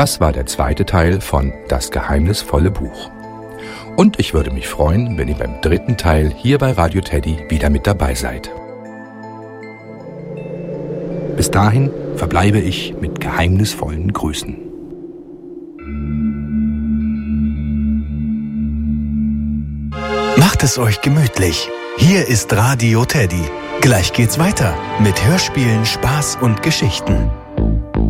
Das war der zweite Teil von Das geheimnisvolle Buch. Und ich würde mich freuen, wenn ihr beim dritten Teil hier bei Radio Teddy wieder mit dabei seid. Bis dahin verbleibe ich mit geheimnisvollen Grüßen. Macht es euch gemütlich. Hier ist Radio Teddy. Gleich geht's weiter mit Hörspielen, Spaß und Geschichten.